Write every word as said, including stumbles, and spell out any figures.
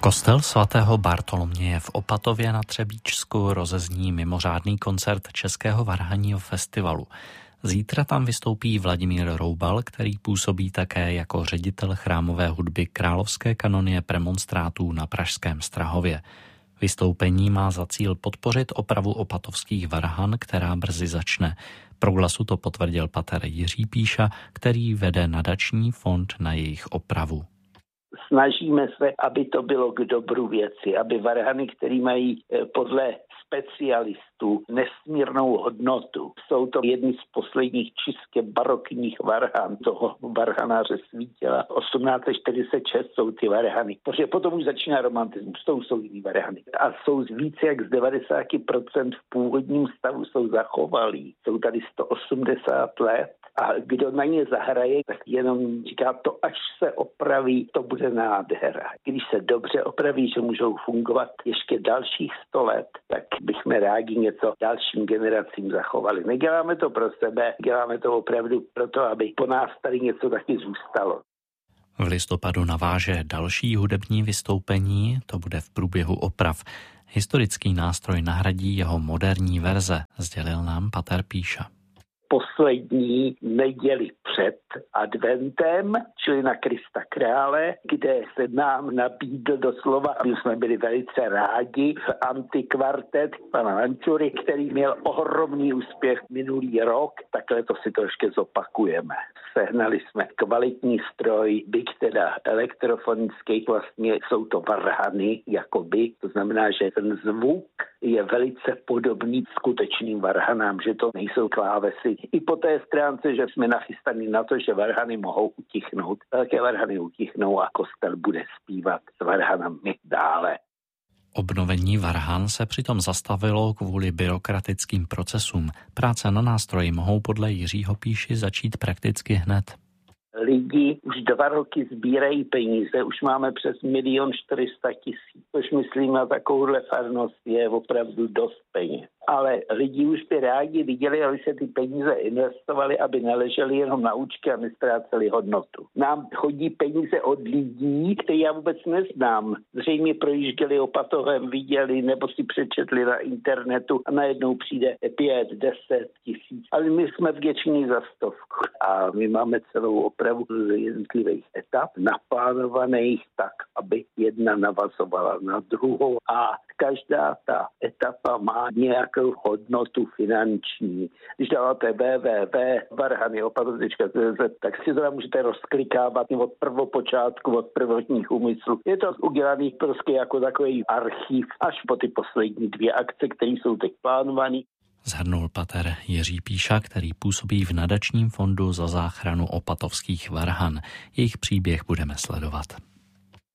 Kostel svatého Bartoloměje v Opatově na Třebíčsku rozezní mimořádný koncert Českého varhanního festivalu. Zítra tam vystoupí Vladimír Roubal, který působí také jako ředitel chrámové hudby Královské kanonie premonstrátů na pražském Strahově. Vystoupení má za cíl podpořit opravu opatovských varhan, která brzy začne. Pro Glasu to potvrdil pater Jiří Píša, který vede nadační fond na jejich opravu. Snažíme se, aby to bylo k dobru věci, aby varhany, které mají podle specialistů nesmírnou hodnotu. Jsou to jedny z posledních čistě barokních varhan toho varhanáře Svítila. osmnáct set čtyřicet šest jsou ty varhany, protože potom už začíná romantismus, to jsou jiný varhany. A jsou více jak z devadesát procent v původním stavu jsou zachovalí. Jsou tady sto osmdesát let a kdo na ně zahraje, tak jenom říká to, až se opraví, to bude nádhera. Když se dobře opraví, že můžou fungovat ještě dalších sto let, tak bychom rádi něco dalším generacím zachovali. Neděláme to pro sebe, děláme to opravdu proto, aby po nás tady něco taky zůstalo. V listopadu naváže další hudební vystoupení, to bude v průběhu oprav. Historický nástroj nahradí jeho moderní verze, sdělil nám pater Píša. Poslední neděli před adventem, čili na Krista krále, kde se nám nabídl doslova, my jsme byli velice rádi, antikvartet pana Lančury, který měl ohromný úspěch minulý rok, takhle to si trošku zopakujeme. Sehnali jsme kvalitní stroj, byť teda elektrofonický, vlastně jsou to varhany, jakoby, to znamená, že ten zvuk je velice podobný skutečným varhanám, že to nejsou klávesy. I po té stránce, že jsme nachystaní na to, že varhany mohou utichnout, velké varhany utichnou a kostel bude zpívat s varhanami dále. Obnovení varhan se přitom zastavilo kvůli byrokratickým procesům. Práce na nástroji mohou podle Jiřího Píši začít prakticky hned. Lidi už dva roky sbírají peníze, už máme přes milion čtyři sta tisíc, což myslím na takovouhle farnost je opravdu dost peněz. Ale lidi už by rádi viděli, aby se ty peníze investovali, aby neleželi jenom na účky a nestráceli hodnotu. Nám chodí peníze od lidí, které já vůbec neznám. Zřejmě projížděli Opatovem, viděli nebo si přečetli na internetu a najednou přijde pět, deset tisíc. Ale my jsme vděční za stovku a my máme celou opravu z jednotlivých etap naplánovaných tak, aby jedna navazovala na druhou a každá ta etapa má nějakou hodnotu finanční. Když dáváte w w w tečka varhany opatov tečka c z, tak si to tam můžete rozklikávat od prvopočátku, od prvotních úmyslů. Je to udělaný prostě jako takový archiv až po ty poslední dvě akce, které jsou teď plánované. Shrnul pater Jiří Píša, který působí v nadačním fondu za záchranu opatovských varhan. Jejich příběh budeme sledovat.